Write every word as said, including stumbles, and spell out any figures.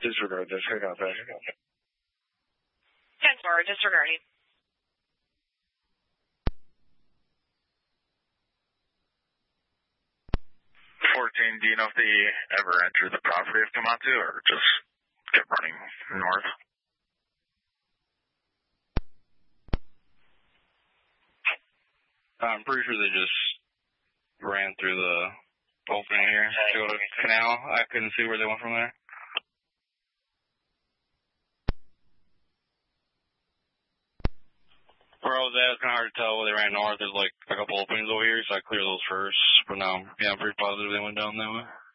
Disregard this. I got that. ten four, disregarding. fourteen, do you know if they ever entered the property of Komatsu or just kept running north? I'm pretty sure they just ran through the opening here to go to the canal. I couldn't see where they went from there. Where I was at, it's kind of hard to tell where they ran north. There's like a couple openings over here, so I cleared those first. But now, yeah, I'm pretty positive they went down that way.